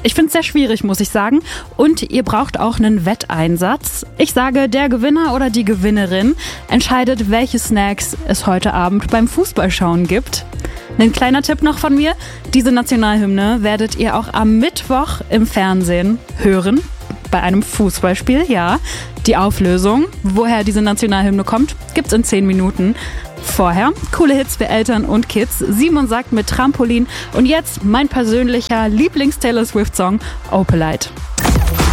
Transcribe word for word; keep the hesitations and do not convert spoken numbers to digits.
Ich finde es sehr schwierig, muss ich sagen. Und ihr braucht auch einen Wetteinsatz. Ich sage, der Gewinner oder die Gewinnerin entscheidet, welche Snacks es heute Abend beim Fußballschauen gibt. Ein kleiner Tipp noch von mir. Diese Nationalhymne werdet ihr auch am Mittwoch im Fernsehen hören. Bei einem Fußballspiel, ja. Die Auflösung, woher diese Nationalhymne kommt, gibt's in zehn Minuten. Vorher coole Hits für Eltern und Kids. Simon sagt mit Trampolin. Und jetzt mein persönlicher Lieblings-Taylor Swift-Song, Opalite.